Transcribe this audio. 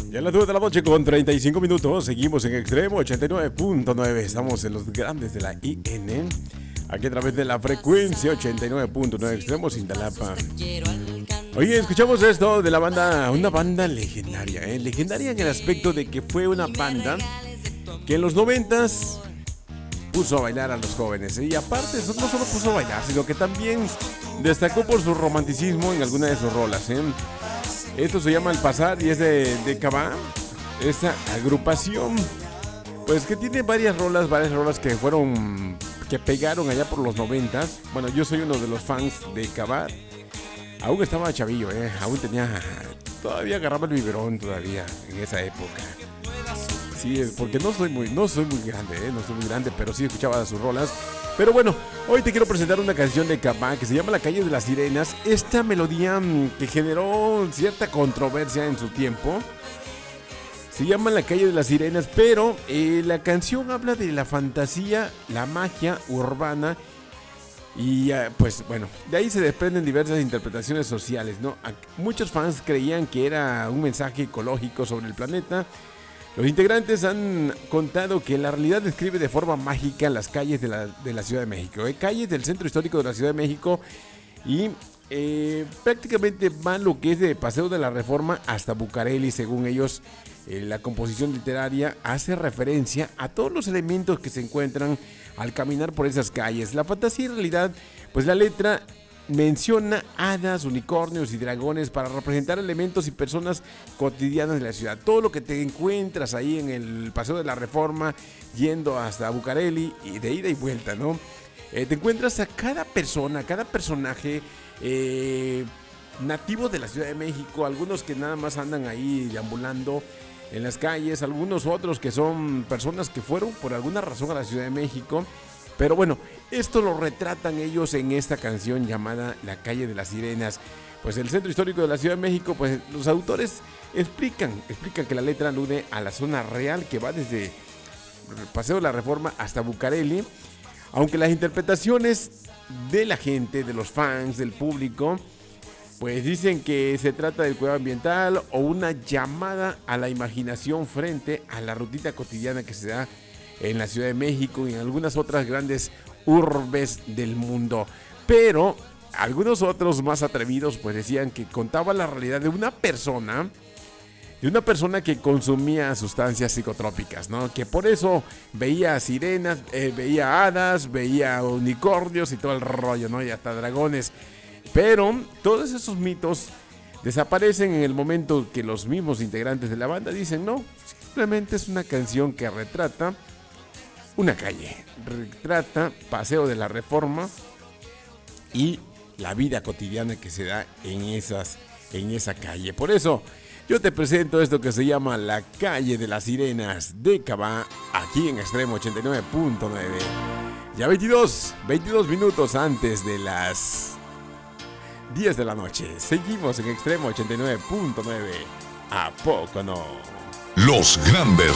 Ya las 9 de la noche con 35 minutos. Seguimos en Extremo 89.9. Estamos en los grandes de la IN. Aquí a través de la frecuencia 89.9 Extremo Cintalapa. Oye, escuchamos esto de la banda, una banda legendaria, legendaria en el aspecto de que fue una banda que en los 90s puso a bailar a los jóvenes. Y aparte, no solo puso a bailar, sino que también destacó por su romanticismo en alguna de sus rolas. Esto se llama El Pasar y es de Cabá. Esta agrupación, pues que tiene varias rolas que pegaron allá por los 90s. Bueno, yo soy uno de los fans de Cabá. Aún estaba chavillo, todavía agarraba el biberón todavía en esa época. Sí, porque no soy muy grande, pero sí escuchaba sus rolas. Pero bueno, hoy te quiero presentar una canción de Cabá que se llama La Calle de las Sirenas. Esta melodía que generó cierta controversia en su tiempo. Se llama La Calle de las Sirenas, pero la canción habla de la fantasía, la magia urbana. Y pues bueno, de ahí se desprenden diversas interpretaciones sociales, ¿no? Muchos fans creían que era un mensaje ecológico sobre el planeta. Los integrantes han contado que la realidad describe de forma mágica las calles de la Ciudad de México, calles del centro histórico de la Ciudad de México, y prácticamente van lo que es de Paseo de la Reforma hasta Bucareli. Según ellos, la composición literaria hace referencia a todos los elementos que se encuentran al caminar por esas calles. La fantasía y realidad, pues la letra menciona hadas, unicornios y dragones para representar elementos y personas cotidianas de la ciudad. Todo lo que te encuentras ahí en el Paseo de la Reforma, yendo hasta Bucareli, y de ida y vuelta, ¿no? Te encuentras a cada persona, cada personaje nativo de la Ciudad de México. Algunos que nada más andan ahí deambulando en las calles, algunos otros que son personas que fueron por alguna razón a la Ciudad de México. Pero bueno, esto lo retratan ellos en esta canción llamada La Calle de las Sirenas. Pues el centro histórico de la Ciudad de México, pues los autores explican que la letra alude a la zona real que va desde el Paseo de la Reforma hasta Bucareli. Aunque las interpretaciones de la gente, de los fans, del público, pues dicen que se trata del cuidado ambiental o una llamada a la imaginación frente a la rutina cotidiana que se da en la Ciudad de México y en algunas otras grandes urbes del mundo. Pero algunos otros más atrevidos pues decían que contaba la realidad de una persona que consumía sustancias psicotrópicas, ¿no? Que por eso veía sirenas, veía hadas, veía unicornios y todo el rollo, ¿no? Y hasta dragones. Pero todos esos mitos desaparecen en el momento que los mismos integrantes de la banda dicen, no, simplemente es una canción que retrata una calle, retrata Paseo de la Reforma y la vida cotidiana que se da en esa calle. Por eso yo te presento esto que se llama La Calle de las Sirenas de Cabá, aquí en Extremo 89.9. Ya 22 minutos antes de las 10 de la noche. Seguimos en Extremo 89.9. ¿A poco no? Los grandes